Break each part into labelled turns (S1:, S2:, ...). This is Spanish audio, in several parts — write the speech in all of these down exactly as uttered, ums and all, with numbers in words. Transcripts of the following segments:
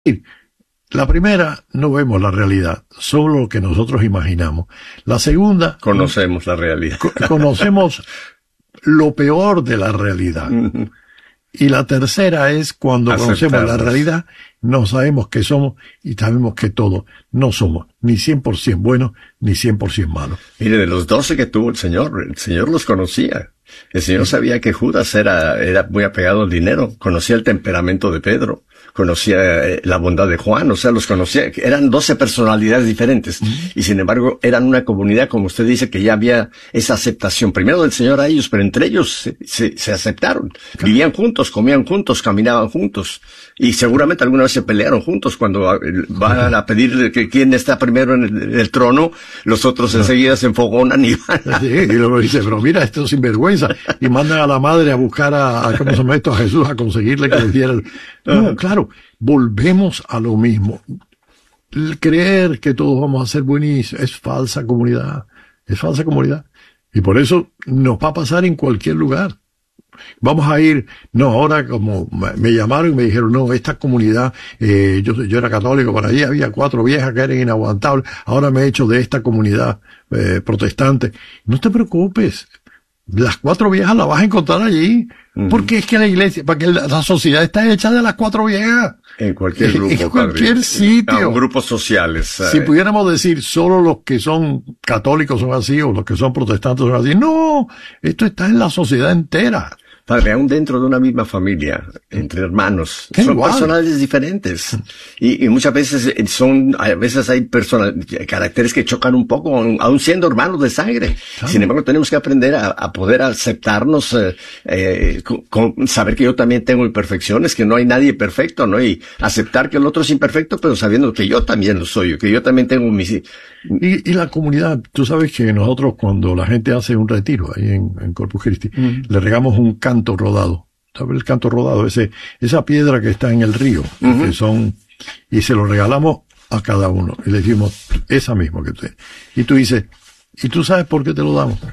S1: La primera, no vemos la realidad, solo lo que nosotros imaginamos. La segunda,
S2: conocemos la realidad.
S1: Co- conocemos lo peor de la realidad. Y la tercera es cuando conocemos la realidad, no sabemos qué somos y sabemos que todo no somos ni cien por ciento buenos ni cien por ciento malos.
S2: Mire, de los doce que tuvo el Señor, el Señor los conocía. El Señor sabía que Judas era, era muy apegado al dinero, conocía el temperamento de Pedro, conocía eh, la bondad de Juan, o sea, los conocía. Eran doce personalidades diferentes, uh-huh. y sin embargo eran una comunidad, como usted dice, que ya había esa aceptación, primero del Señor a ellos, pero entre ellos se, se, se aceptaron. Claro. Vivían juntos, comían juntos, caminaban juntos, y seguramente alguna vez se pelearon juntos cuando van a pedir que quién está primero en el, el trono, los otros uh-huh. enseguida se enfogonan y van a...
S1: Sí, y luego dice, pero mira, esto es sinvergüenza, y mandan a la madre a buscar a, a ¿cómo se llama esto? A Jesús, a conseguirle que le diera el... No, claro, volvemos a lo mismo. El creer que todos vamos a ser buenísimos es falsa comunidad, es falsa comunidad. Y por eso nos va a pasar en cualquier lugar. Vamos a ir, no, ahora como me llamaron y me dijeron, no, esta comunidad, eh, yo, yo era católico, por allí había cuatro viejas que eran inaguantables, ahora me he hecho de esta comunidad eh, protestante. No te preocupes. Las cuatro viejas las vas a encontrar allí. Uh-huh. Porque es que la iglesia, porque la, la sociedad está hecha de las cuatro viejas.
S2: En cualquier grupo.
S1: En cualquier padre. sitio.
S2: En grupos sociales.
S1: Si eh. pudiéramos decir solo los que son católicos son así o los que son protestantes son así. No, esto está en la sociedad entera.
S2: Padre, aún dentro de una misma familia, entre hermanos,
S1: es
S2: son
S1: igual.
S2: personalidades diferentes. Y, y muchas veces son, a veces hay personas, caracteres que chocan un poco, aún siendo hermanos de sangre. Claro. Sin embargo, tenemos que aprender a, a poder aceptarnos, eh, eh, con, con saber que yo también tengo imperfecciones, que no hay nadie perfecto, ¿no? Y aceptar que el otro es imperfecto, pero sabiendo que yo también lo soy, que yo también tengo mis...
S1: Y, y la comunidad, tú sabes que nosotros cuando la gente hace un retiro ahí en, en Corpus Christi, mm. le regamos un canto rodado. ¿Sabes el canto rodado? Ese, esa piedra que está en el río, uh-huh. que son, y se lo regalamos a cada uno. Y le decimos, esa misma que usted. Y tú dices, ¿y tú sabes por qué te lo damos?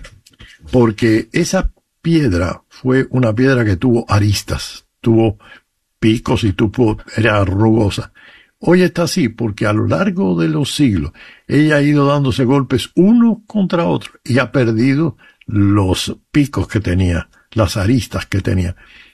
S1: Porque esa piedra fue una piedra que tuvo aristas, tuvo picos y tuvo, era rugosa. Hoy está así porque a lo largo de los siglos ella ha ido dándose golpes uno contra otro y ha perdido los picos que tenía, las aristas que tenía.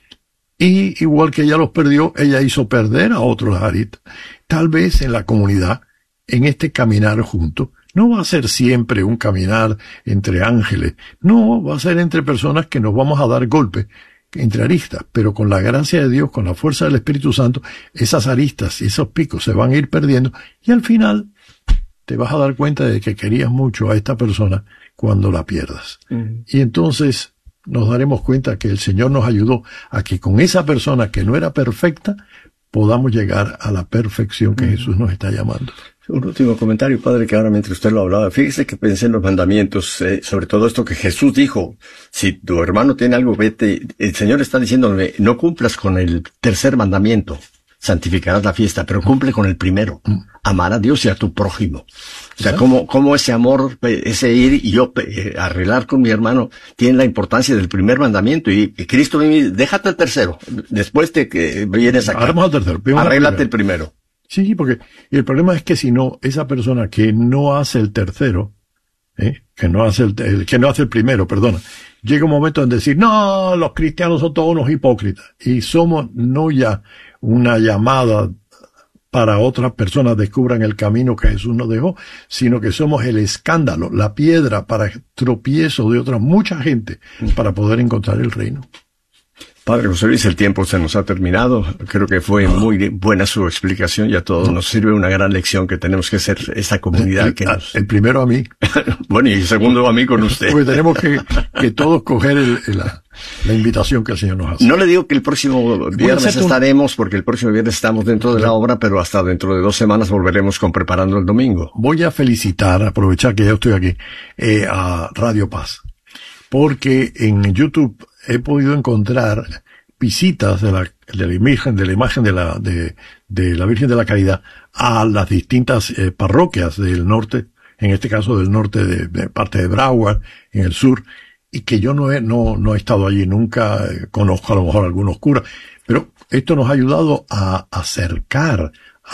S1: Y igual que ella los perdió, ella hizo perder a otros aristas. Tal vez en la comunidad, en este caminar juntos, no va a ser siempre un caminar entre ángeles, no, va a ser entre personas que nos vamos a dar golpes entre aristas, pero con la gracia de Dios, con la fuerza del Espíritu Santo, esas aristas y esos picos se van a ir perdiendo y al final te vas a dar cuenta de que querías mucho a esta persona cuando la pierdas. Uh-huh. Y entonces nos daremos cuenta que el Señor nos ayudó a que con esa persona que no era perfecta podamos llegar a la perfección que uh-huh. Jesús nos está llamando.
S2: Un último comentario, padre, que ahora mientras usted lo hablaba, fíjese que pensé en los mandamientos, eh, sobre todo esto que Jesús dijo, si tu hermano tiene algo, vete, el Señor está diciéndome, no cumplas con el tercer mandamiento, santificarás la fiesta, pero cumple con el primero, amar a Dios y a tu prójimo. O sea, cómo, cómo ese amor, ese ir y yo eh, arreglar con mi hermano, tiene la importancia del primer mandamiento, y, y Cristo me dice, déjate el tercero, después te que vienes acá,
S1: al tercero,
S2: arréglate el primero.
S1: Sí, porque el problema es que si no, esa persona que no hace el tercero, ¿eh? que no hace el, el, que no hace el primero, perdona, llega un momento en decir, no, los cristianos son todos unos hipócritas. Y somos no ya una llamada para otras personas descubran el camino que Jesús nos dejó, sino que somos el escándalo, la piedra para tropiezo de otra mucha gente para poder encontrar el reino.
S2: Padre José Luis, el tiempo se nos ha terminado. Creo que fue muy buena su explicación y a todos nos sirve una gran lección que tenemos que ser esta comunidad que nos...
S1: El primero a mí.
S2: Bueno, y el segundo a mí con usted.
S1: Porque tenemos que, que todos coger el, el, la, la invitación que el Señor nos hace.
S2: No le digo que el próximo viernes estaremos, un... porque el próximo viernes estamos dentro de la obra, pero hasta dentro de dos semanas volveremos con Preparando el Domingo.
S1: Voy a felicitar, aprovechar que ya estoy aquí, eh, a Radio Paz, porque en YouTube he podido encontrar visitas de la, de la imagen, de la imagen de la, de, de la Virgen de la Caridad a las distintas eh, parroquias del norte, en este caso del norte de, de parte de Broward, en el sur, y que yo no he, no, no he estado allí nunca, eh, conozco a lo mejor algunos curas, pero esto nos ha ayudado a acercar